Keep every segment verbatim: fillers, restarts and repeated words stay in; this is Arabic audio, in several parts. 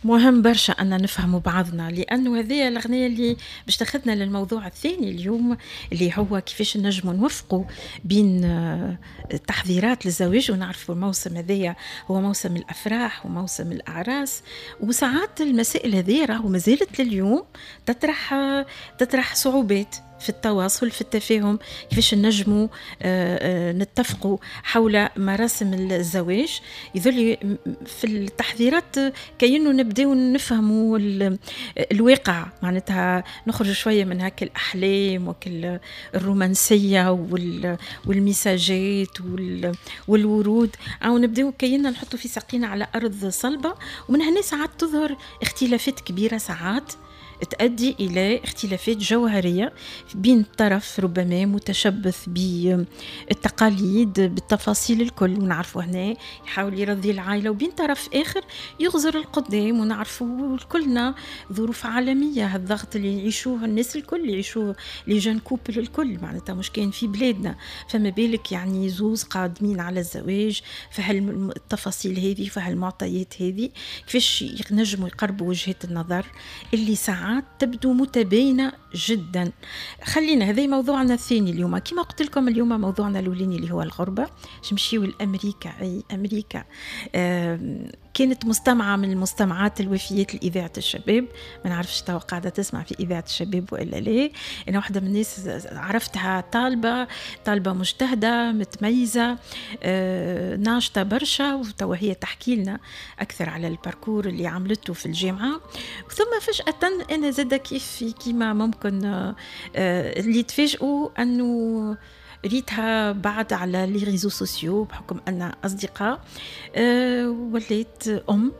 مهم برشا أن نفهموا بعضنا، لأنه هذه الأغنية اللي باش تاخدنا للموضوع الثاني اليوم، اللي هو كيفاش نجموا نوفقوا بين آه، التحضيرات للزواج. ونعرفوا الموسم هذايا هو موسم الأفراح وموسم الأعراس، وساعات المسائل هذه راهو مازالت لليوم تطرح آه، تطرح صعوبات في التواصل، في التفاهم، كيفاش نجموا آه، آه، نتفقوا حول مراسم الزواج. يظل في التحضيرات كأنه نبداو نفهموا ال- الواقع، معناتها نخرج شوية من هاك الأحلام وكل الرومانسية وال- والمساجات وال- والورود، أو نبداو كأننا نحطوا في ساقينا على أرض صلبة. ومن هنا ساعات تظهر اختلافات كبيرة، ساعات تؤدي إلى اختلافات جوهرية بين طرف ربما متشبث بالتقاليد بالتفاصيل الكل، ونعرفوا هنا يحاول يرضي العائلة، وبين طرف آخر يغزر القدام. ونعرفوا كلنا ظروف عالمية، هالضغط اللي يعيشوه الناس الكل، يعيشوه لي جون كوبل الكل، معناتها مش كان في بلادنا. فما بالك يعني زوز قادمين على الزواج، فهالتفاصيل هذه فهالمعطيات هذه كيفاش ينجموا يقربوا وجهات النظر اللي ساعات تبدو متباينة جدا. خلينا هذا موضوعنا الثاني اليوم. كما قلت لكم اليوم موضوعنا الأولاني اللي هو الغربة. نمشيو لأمريكا. أي أمريكا آم، كانت مستمعة من المستمعات الوفيات لإذاعة الشباب. ما نعرفش توا قاعدة تسمع في إذاعة الشباب وإلا لا. أنا واحدة من الناس عرفتها طالبة طالبة مجتهدة متميزة، آه، ناشطة برشا، وتوا هي تحكي لنا أكثر على الباركور اللي عملته في الجامعة. ثم فجأة أنا زاد كيف كيما ممكن آه، آه، اللي تفاجئوا أنه ريتها بعد على لي ريزو سوسيو بحكم أن أصدقاء، أه وليت أم،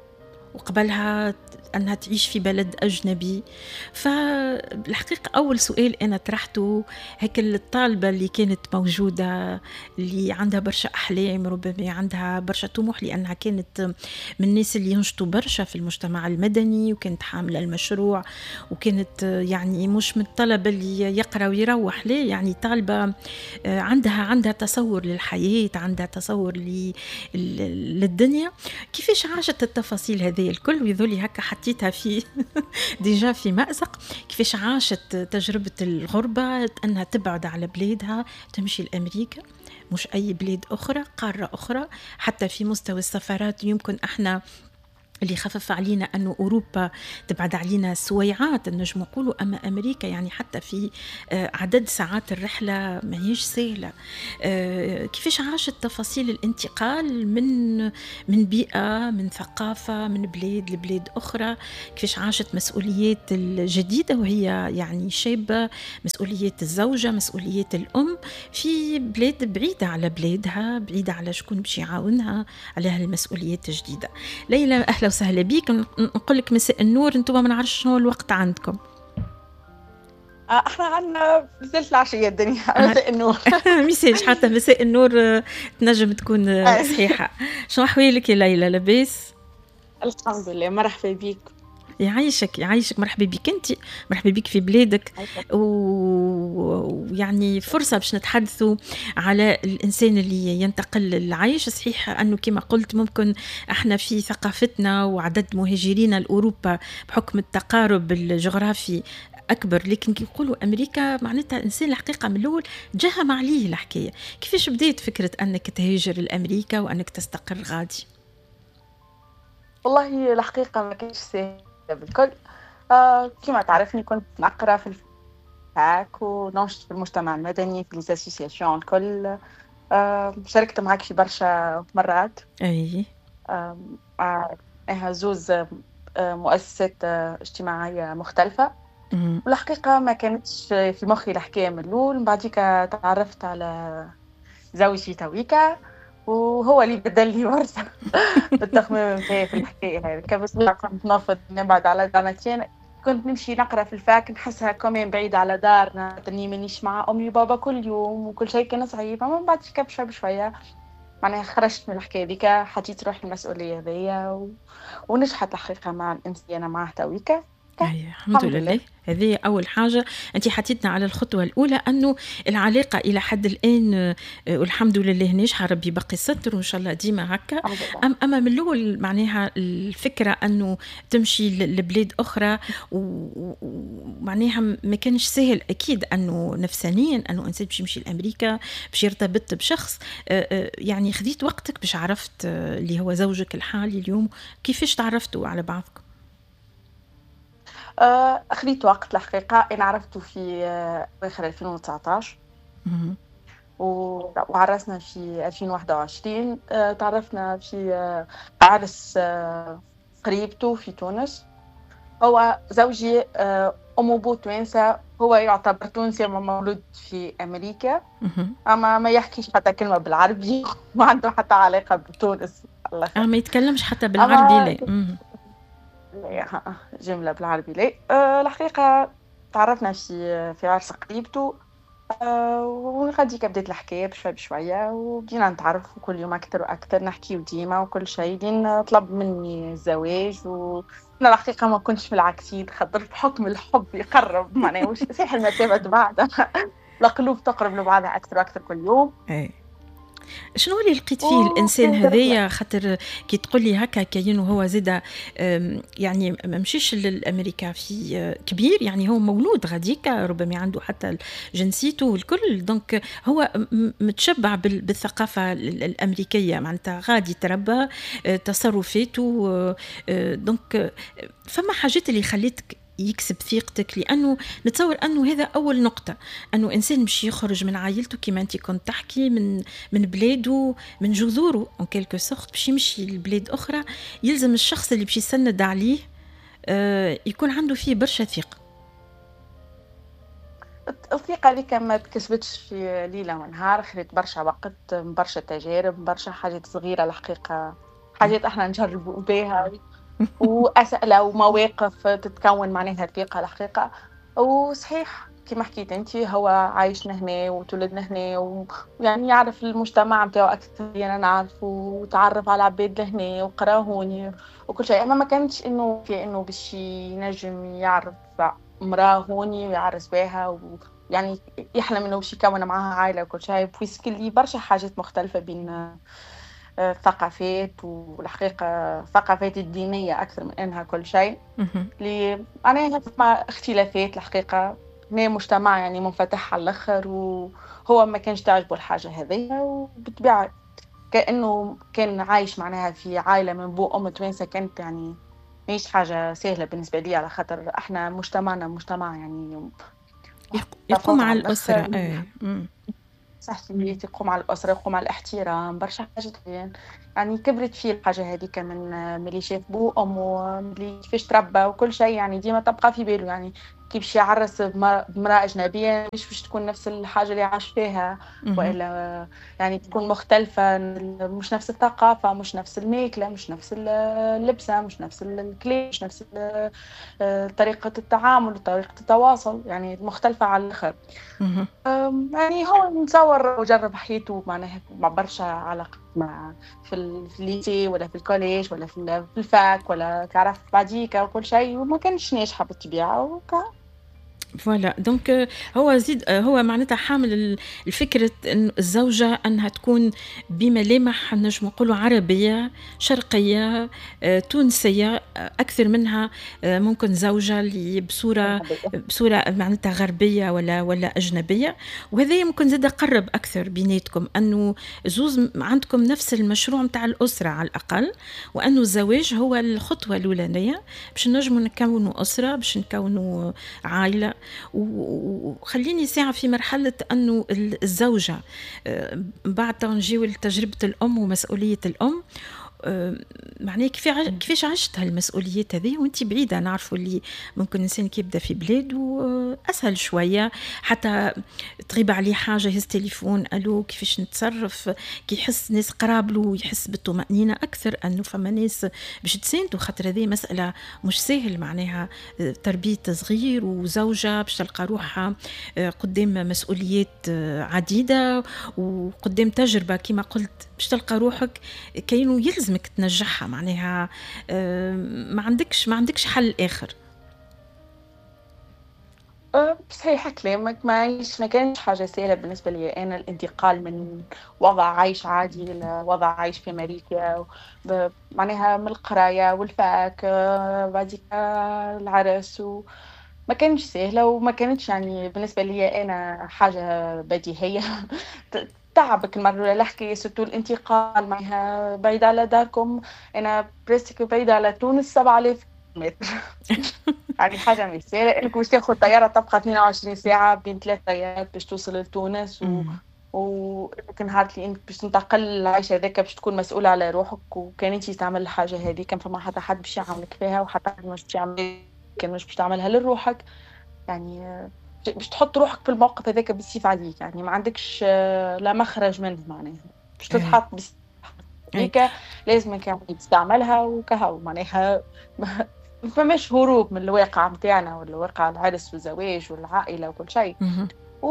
وقبلها أنها تعيش في بلد أجنبي. فالحقيقة أول سؤال أنا طرحته هيك الطالبة اللي كانت موجودة، اللي عندها برشا أحلام، ربما عندها برشا طموح، لأنها كانت من الناس اللي ينشطوا برشا في المجتمع المدني، وكانت حاملة المشروع، وكانت يعني مش من الطلبة اللي يقرأ ويروح، ليه يعني طالبة عندها عندها تصور للحياة، عندها تصور للدنيا. كيفاش عاشت التفاصيل هذه الكل؟ ويظلي هكا حطيتها في ديجا في مأزق. كيفاش عاشت تجربة الغربة، أنها تبعد على بلادها تمشي لأمريكا، مش أي بلاد أخرى، قارة أخرى. حتى في مستوى السفارات يمكن احنا اللي خفف علينا أنه أوروبا تبعد علينا سويعات نجم نقولوا، أما أمريكا يعني حتى في عدد ساعات الرحلة ما هيش سهلة. كيفاش عاشت تفاصيل الانتقال من من بيئة، من ثقافة، من بلاد لبلاد أخرى؟ كيفاش عاشت مسؤوليات الجديدة وهي يعني شابة، مسؤوليات الزوجة، مسؤوليات الأم في بلاد بعيدة على بلادها، بعيدة على شكون باش يعاونها على هالمسؤوليات الجديدة. ليلى أهلا وسهلا بيك. نقول لك مساء النور، انتم ما نعرفش شنو الوقت عندكم. آه، احنا عندنا نزلت العشية الدنيا مساء النور. ميساج حتى مساء النور تنجم تكون صحيحة. شنو أحوالك يا ليلى، لاباس؟ الحمد لله، مرحبا بيك. يعيشك يعيشك، مرحبا بك انت، مرحبا بك في بلادك. ويعني فرصة باش نتحدثوا على الإنسان اللي ينتقل العيش. صحيح أنه كما قلت ممكن احنا في ثقافتنا وعدد مهاجرين لأوروبا بحكم التقارب الجغرافي أكبر، لكن كي يقولوا أمريكا معناتها إنسان الحقيقة من الأول جهم عليه الحكاية. كيفاش بديت فكرة أنك تهاجر لأمريكا وأنك تستقر غادي؟ والله الحقيقة ما كانش سهل بالكل. آه كما تعرفني كنت نقرأ في الفاك وننشط في المجتمع المدني في الاسوسياسيون الكل. آه شاركت معك في برشا مرات. أي آه آه زوز آه مؤسسات آه اجتماعية مختلفة. مم. والحقيقة ما كانتش في مخي الحكاية من الأول. بعديك تعرفت على زوجي تويكا، وهو اللي بدل لي ورثة بالتخميم متاعي في الحكاية هذه. كبس كنت نرفض نبعد على دارنا، كنت نمشي نقرا في الفاك نحسها كمان بعيدة على دارنا، تني مانيش مع أمي وبابا كل يوم وكل شيء كان صعيب. أما من بعد كبشة بشوية معناها خرجت من الحكاية ديك، حطيت روحي المسؤولية هذيا و... ونجحت الحقيقة مع الإنسانة مع تويكا. أي الحمد الحمد لله. لله. هذه أول حاجة. أنت حطيتنا على الخطوة الأولى أنه العلاقة إلى حد الآن آه، والحمد لله ناجحة، ربي باقي الستر وإن شاء الله ديما هكا. الحمد لله. أم أما من الأول معناها الفكرة أنه تمشي ل- لبلاد أخرى و- ومعناها ما كانش سهل أكيد أنه نفسانيا أنه إنسان باش يمشي لأمريكا باش يرتبط بشخص. آه، آه، يعني خديت وقتك باش عرفت آه، اللي هو زوجك الحالي اليوم. كيفاش تعرفتوا على بعضكم؟ آه، أخذت وقت الحقيقة. أنا عرفته في آه، أواخر ألفين وتسعطاش مهم. و- وعرسنا في ألفين وواحد وعشرين. آه، تعرفنا في آه، عرس آه، قريبته في تونس. هو زوجي آه، أم وأبوه توانسة، هو يعتبر تونسي أما مولود في أمريكا، مهم. أما ما يحكيش حتى كلمة بالعربي ما عنده حتى علاقة بتونس على اه الآخر. ما يتكلمش حتى بالعربي أما لا. مم. لا، جملة بالعربي لا. أه الحقيقة تعرفنا في في عرس قريبته. أه وغاديك بدات الحكاية بشوي بشوية وبدينا نتعرف كل يوم أكثر وأكثر، نحكي ديما وكل شيء لين طلب مني الزواج. وأنا الحقيقة ما كنتش في العكسين، خاطر بحكم الحب يقرب معناه وش صحيح المسافة تبعد القلوب تقرب لبعضها أكثر وأكثر كل يوم. ايه شنو اللي لقيت فيه الانسان وكان درنا هذايا؟ خاطر كي تقول لي هكا كاينه هو زاده أم، يعني ما مشيش للامريكا في آه، كبير، يعني هو مولود غاديك ربما عنده حتى جنسيته والكل، دونك هو م- متشبع بال- بالثقافه ال- الامريكيه، معناتها غادي تربى آه، تصرفاته آه، آه، دونك آه، فما حاجات اللي خليتك يكسب ثقتك، لانه نتصور انه هذا اول نقطه، انه انسان مش يخرج من عائلته كما انت كنت تحكي، من من بلاده، من جذوره ان كيلكو سورت، باش يمشي لبلاد اخرى يلزم الشخص اللي باش يسند عليه آه يكون عنده فيه برشا ثقه. الثقة اللي ما تكسبتش في ليلة ونهار، خدت برشا وقت، برشا تجارب، برشا حاجات صغيرة الحقيقة، حاجات احنا نجربوا بها وأسئلة ومواقف تتكون معناها الثقة الحقيقة. وصحيح كما حكيت انت، هو عايشنا هنا وتولدنا هنا و- ويعني يعرف المجتمع متاعو أكثر من أنا نعرف، وتعرف على عباد لهنا وقراهوني وكل شيء. أما ما كانش إنه في إنه باش ينجم يعرف امرأة هوني ويعرس بها ويعني يحلم إنه باش يكون معاها عائلة وكل شيء. بويسك اللي برشا حاجات مختلفة بين آه، الثقافات، والحقيقة الثقافات الدينية أكثر من إنها كل شيء. مهم. اللي معناها مع اختلافات الحقيقة. هنا مجتمع يعني منفتح على الآخر، وهو ما كانش تعجبه الحاجة هذه، وبالطبيعة كأنه كان عايش معناها في عائلة من بو أم توانسة. كانت يعني مش حاجة سهلة بالنسبة لي، على خاطر احنا مجتمعنا مجتمع يعني يق- يقوم متفوق على على الاسره. الآخر. ايه. مم. صحيح يقوم على الأسرة، يقوم على الاحترام، برشا حاجات يعني. يعني كبرت فيه الحاجة هذيك من ملي شاف بو أمه ملي كيفاش تربى وكل شيء، يعني ديما تبقى في باله يعني كيف باش يعرس بمر- بامرأة أجنبية مش باش تكون نفس الحاجة اللي عاش فيها، مهم. وإلا يعني تكون مختلفة، مش نفس الثقافة، مش نفس الماكلة، مش نفس اللبسة، مش نفس الكلام، مش نفس ال- طريقة التعامل، طريقة التواصل، يعني مختلفة على الآخر. مهم. أم، يعني هو نتصور وجرب حياته معناها مع برشا علاقات مع في ال- في الليسي ولا في الكوليج ولا في ال- في الفاك ولا تعرف بعديك وكل شيء، وما كانش ناجحة بالطبيعة وك... فوالا دونك آه، هو زيد آه، هو معناتها حامل ال- الفكرة إن الزوجة أنها تكون بملامح نجم نقولوا عربية شرقية آه، تونسية آه، أكثر منها آه، ممكن زوجة اللي بصورة بصورة معناتها غربية ولا ولا أجنبية. وهذا يمكن زاد قرب أكثر بيناتكم، أنه زوز م- عندكم نفس المشروع متاع الأسرة على الأقل، وأنه الزواج هو الخطوة الأولانية باش نجموا نكونوا أسرة، باش نكونوا عائلة. و- وخليني ساعة في مرحلة أنه ال- الزوجة آه، بعد تو نجيو لتجربة الأم ومسؤولية الأم. آه، معناه كيف ع- كيفاش عشت هالمسؤوليات هذه وانت بعيدة؟ نعرفوا اللي ممكن الإنسان كي يبدأ في بلاد وأسهل شوية، حتى تغيب عليه حاجة يهز تليفون ألو كيفاش نتصرف، كي يحس ناس قرابله يحس بالطمأنينة أكثر أنه فما ناس باش تساندوا، خاطر هذه مسألة مش سهل معناها آه، تربية صغير وزوجة باش تلقى روحها آه، قدام مسؤوليات آه، عديدة وقدام تجربة كما قلت باش تلقى روحك كأنه يلزمك تنجحها، معناها آه، ما عندكش ما عندكش حل آخر. أه، صحيح كلامك. معيش ما كانش حاجة سهلة بالنسبة لي أنا الانتقال من وضع عيش عادي لوضع عيش في أمريكا. ب- معناها من القراية والفاك، أه، بعديك العرس، وما كانش سهلة، وما كانتش يعني بالنسبة لي أنا حاجة بديهية. ت- تعبك المرة الأولى الحكاية، ستو الانتقال معها بعيد على داركم. أنا بريسك بعيد على تونس سبعة آلاف متر. يعني حاجة مش سهلة إنك باش تاخد طيارة تبقى اثنين وعشرين ساعة بين ثلاث طيارات باش توصل لتونس، و مم. وإنك نهار اللي إنك باش تنتقل العيش هذاك باش تكون مسؤول على روحك، وكان أنتِ تعمل الحاجة هذه كان فما حتى حد باش يعاونك فيها، وحتى حد مش باش يعمل كان مش باش تعملها لروحك. يعني آه، باش تحط روحك في الموقف هذاك بالسيف عليك، يعني ما عندكش آه، لا مخرج منه معناها، باش اي تتحط بالسيف اي. عليك. لازمك يعني تستعملها وكهو معناها. ما ما فماش هروب من الواقع متاعنا، ولا واقع العرس والزواج والعائلة وكل شيء. مهم.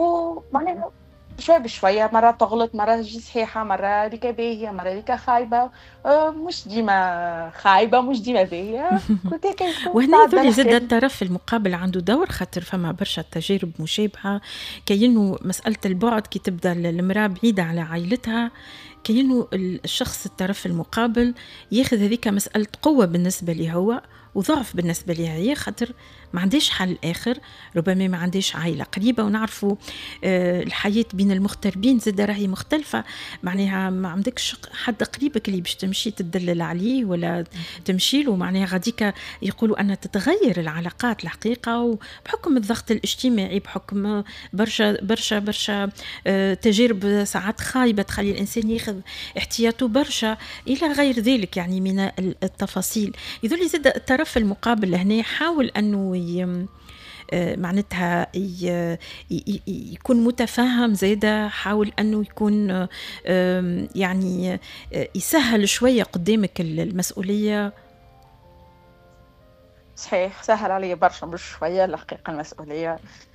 ومعناها شوي بشوية، مرة تغلط، مرة تجي صحيحة، مرة ريكا باهية، مرة ريكا خايبة. آه، مش ديما خايبة، مش ديما باهية، كنت هيك تكون وهنا تعدى يظل زاد الحكاية. الطرف المقابل عنده دور، خاطر فما برشا تجارب مشابهة. كأنه مسألة البعد كي تبدأ المرأة بعيدة على عائلتها، كأنه الشخص الطرف المقابل ياخذ هذيك مسألة قوة بالنسبة لي هو، وضعف بالنسبة لي هي، خاطر ما عنديش حل آخر، ربما ما عنديش عائلة قريبة. ونعرفوا آه، الحياة بين المغتربين زاد راهي مختلفة، معناها ما عندكش حد قريبك اللي باش تمشي تدلل عليه ولا تمشي له، معناها غاديك يقولوا أن تتغير العلاقات الحقيقة، وبحكم الضغط الاجتماعي، بحكم برشا برشا برشا آه، تجارب ساعات خايبة تخلي الإنسان ياخذ احتياطه برشا إلى غير ذلك، يعني من التفاصيل. يظل زاد الطرف المقابل هنا يحاول أنه ي... آه، معناتها ي... ي... يكون متفاهم زيادة، حاول أنه يكون آم، يعني آه، يسهل شوية قدامك المسؤولية. صحيح سهل عليا برشا، مش شوية الحقيقة المسؤولية.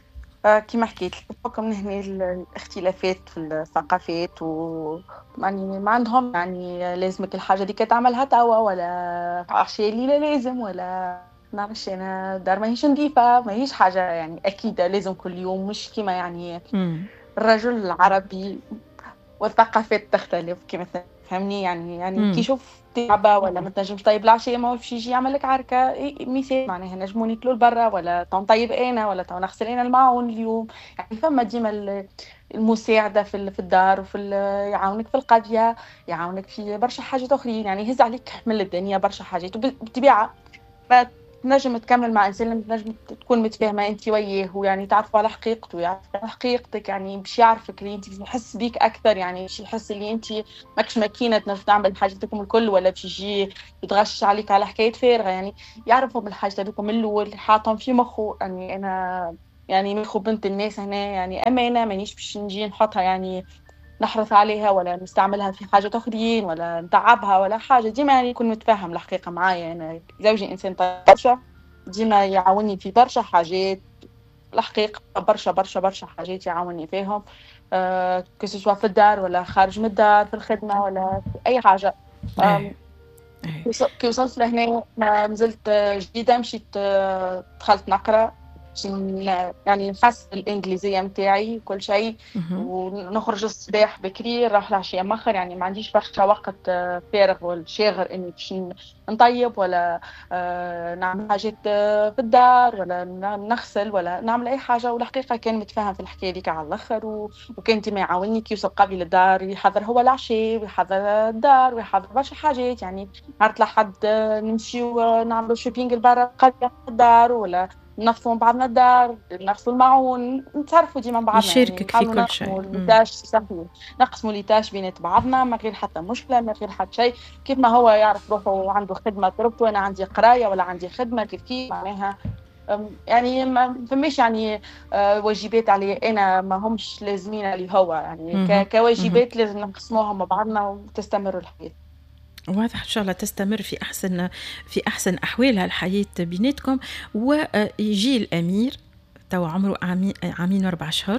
فكما حكيت لك بحكم ان هنا الاختلافات في الثقافات، و يعني ما عندهم يعني لازمك الحاجة دي تعملها توا، ولا عشاء الليلة لازم، ولا نعرفش انا دار ماهيش نظيفة، ماهيش حاجة يعني أكيدة لازم كل يوم، مش كما يعني مم. الرجل العربي. والثقافات تختلف كما فهمني، يعني يعني كي مم. يشوف تعبة ولا ما تنجمش طيب العشية، ما هو باش يجي يعمل لك عركة. إيه مثال معناها نجموا ناكلوا لبرا، ولا تنطيب أنا، ولا تو نغسل أنا الماعون اليوم. يعني فما ديما ال- المساعدة في ال- في الدار، وفي ال- يعاونك في القضية، يعاونك في برشا حاجات أخرين، يعني يهز عليك حمل الدنيا برشا حاجات. وبالطبيعة ما تنجم تكمل مع إنسان لما تنجم تكون متفاهمة أنت وياه، ويعني تعرفوا على حقيقته ويعرف على حقيقتك، يعني باش يعرفك اللي أنت يحس بيك أكثر، يعني باش يحس اللي أنت ماكش ماكينة تنجم تعمل حاجتكم الكل، ولا باش يجي يتغش عليك على حكاية فارغة. يعني يعرفوا بالحاجة هذوك من الأول، حاطهم في مخه أني أنا يعني مخه بنت الناس هنا، يعني أمانة مانيش باش نجي نحطها يعني نحرص عليها، ولا نستعملها في حاجة أخرين، ولا نتعبها ولا حاجة. ديما يعني يكون متفاهم الحقيقة معايا. أنا زوجي إنسان طيب برشا، ديما يعاوني في برشا حاجات الحقيقة، برشا برشا برشا حاجات يعاوني فيهم. أه كسوا في الدار ولا خارج من الدار، في الخدمة ولا في أي حاجة. ايه أم، ايه. كي وصلت لهنا ما نزلت آه، جديدة، مشيت آه، دخلت نقرا باش ن- يعني نحسن الإنجليزية متاعي وكل شيء، مهم. ونخرج الصباح بكري نروح العشية مخر. يعني ما عنديش برشا وقت آه، فارغ والشاغر إني باش ن- نطيب، ولا آه، نعمل حاجات آه، في الدار، ولا ن- نغسل، ولا نعمل أي حاجة. والحقيقة كان متفاهم في الحكاية ديك على الآخر، و- وكان ديما يعاونني كي يوصل قبل الدار، يحضر هو العشاء ويحضر الدار ويحضر برشا حاجات. يعني نهار الأحد نمشيو نعملوا شوبينج لبرا قرية الدار، ولا ننظفوا مع بعضنا الدار، نغسلوا الماعون، نتصرفوا ديما مع بعضنا، يعني يشاركك في نحاولوا كل شيء. نقسموا مم. الميتاج صحيح، نقسموا ليتاج بينات بعضنا من غير حتى مشكلة، من غير حتى شيء. كيف ما هو يعرف روحه عنده خدمة تربطه، وأنا عندي قراية ولا عندي خدمة، كيف كيف معناها. أم، يعني ما فماش يعني آه، واجبات علي أنا ما همش لازمين اللي هو يعني مهم. ك- مهم. كواجبات لازم نقسموها مع بعضنا وتستمر الحياة. واضح إن شاء الله تستمر في أحسن في أحسن أحوالها الحياة بيناتكم. ويجي الأمير تو عمره عامين عامين وأربع أشهر.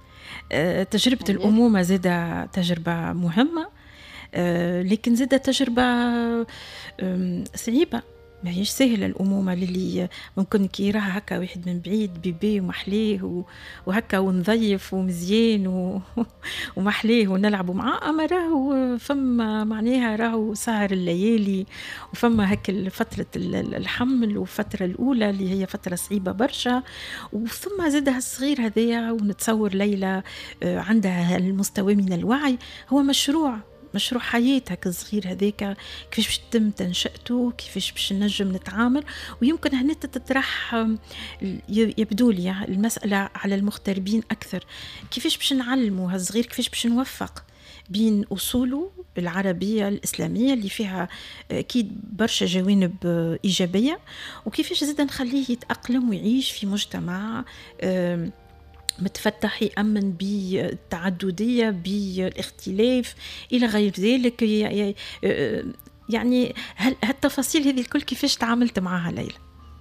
آه، تجربة يعني الأمومة زادة تجربة مهمة، آه، لكن زادة تجربة آم، صعيبة. ما هيش سهلة الأمومة للي ممكن كي يراها هكا واحد من بعيد بيبي ومحليه و- وهكا ونظيف ومزيان و... ومحليه ونلعبوا معاه، أما راهو فما معناها راهو سهر الليالي، وفما هكا فترة ال- ال- الحمل والفترة الأولى اللي هي فترة صعيبة برشا، وثم زادها الصغير هذايا. ونتصور ليلى آه، عندها المستوى من الوعي، هو مشروع مشروع حياتك الصغير هذاك، كيفاش باش تتم تنشأته، كيفاش باش نجم نتعامل. ويمكن هنا تتطرح آم، ي- يبدو لي المسألة على المغتربين أكثر، كيفاش باش نعلموا هالصغير، كيفاش باش نوفق بين أصوله العربية الإسلامية اللي فيها أكيد برشا جوانب آه، إيجابية، وكيفاش زاد نخليه يتأقلم ويعيش في مجتمع آم، متفتح، يأمن بالتعددية بالاختلاف إلى غير ذلك. ي- ي- يعني هل هالتفاصيل هذه الكل كيفاش تعاملت معها ليلى؟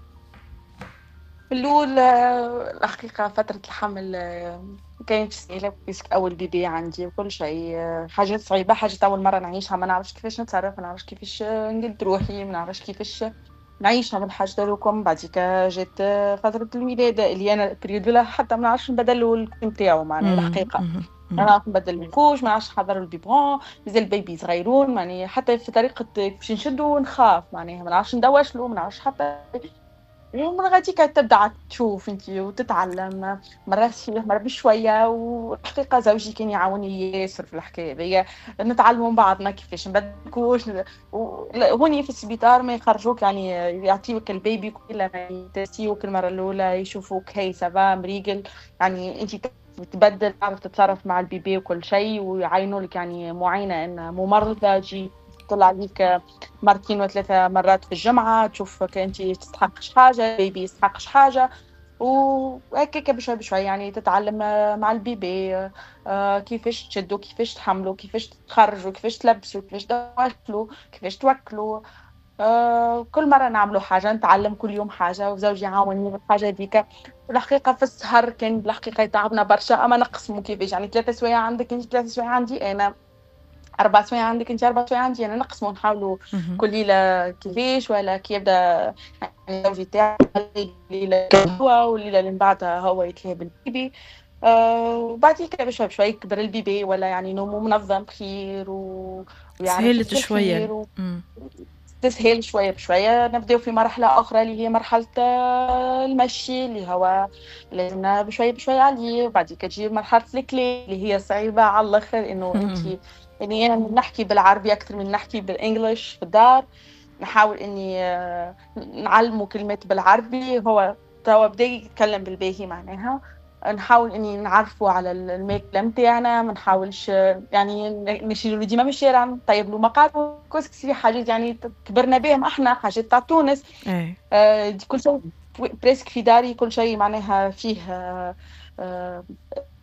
في الأول آه، الحقيقة فترة الحمل آه، ما كانتش سهلة، بيسك أول بيبي عندي وكل شيء آه، حاجات صعيبة، حاجات أول مرة نعيشها، ما نعرفش كيفاش نتصرف، ما نعرفش كيفاش آه، نقد روحي، ما نعرفش كيفاش نعيشها من حاجة لكم. بعديك جات آه، فترة الولادة اللي أنا بريود لها حتى ما نعرفش نبدلوا الكوش نتاعو، معناها مم، الحقيقة مم، ما مم. نعرف نبدل الكوش، ما نعرفش نحضر البيبرون، مازال البيبي صغيرون، معناها حتى في طريقة باش نشدو نخاف، معناها ما نعرفش ندوشلو، ما نعرفش حتى. ومن غاديك تبدا عاد تشوف انت وتتعلم، مرات فيه مرات بشويه. والحقيقه زوجي كان يعاوني ياسر في الحكايه هذيا، نتعلموا من بعضنا كيفاش نبدلكوش. هوني في السبيطار ما يخرجوك يعني يعطيوك البيبي كل ما يتسيوك المره الاولى يشوفوك هي سافا مريقل، يعني انت تبدل تعرف تتصرف مع البيبي وكل شيء، ويعينوا لك يعني معينه ان ممرضه تجي تطلع عليك مرتين وثلاثة مرات في الجمعة، تشوف أنت تستحقش حاجة، بيبي يستحقش حاجة، وهكاك بشوي بشوي يعني تتعلم مع البيبي آه، كيفاش تشدوا، كيفاش تحملوا، كيفاش تخرجوا، كيفاش تلبسوا، كيفاش توكلوا، كيفاش توكلوا. آه، كل مرة نعملوا حاجة نتعلم كل يوم حاجة، وزوجي عاوني بالحاجة هذيك. الحقيقة في السهر كان بالحقيقة يتعبنا برشا، أما نقسموا كيفاش يعني ثلاثة سوايع عندك أنت، ثلاثة سوايع عندي أنا، أربع سوايع عندك أنت، أربع سوايع عندي أنا، نقسموا نحاولوا مهم. كل ليلة كيفاش، ولا كي يبدا يعني زوجي تاعي الليلة هو، والليلة اللي من بعدها هو يتلهى بالبيبي. آه وبعديك بشوي بشوي يكبر البيبي ولا يعني نومه منظم خير و... ويعرف سهلت ياكل شوية. خير، مم. وتسهيل شوية بشوية. نبدأ في مرحلة أخرى اللي هي مرحلة آه، المشي، اللي هو لازمنا بشوية بشوية عليه. وبعديك تجي مرحلة الكلي اللي هي صعيبة على الآخر، إنه أنت يعني أنا نحكي بالعربي أكثر من نحكي بالإنجليش في الدار، نحاول إني آه، نعلمه كلمات بالعربي، هو توا بدا يتكلم بالباهي معناها، نحاول إني نعرفه على ال- الماكلة متاعنا، ما نحاولش يعني ن- نشيلوا له ديما من الشارع، نطيب له مقاط كسكسي، حاجات يعني ت- كبرنا بهم احنا، حاجات تاع تونس. ايه. آه، دي كل شيء بريسك في داري، كل شيء معناها فيه آه، آه،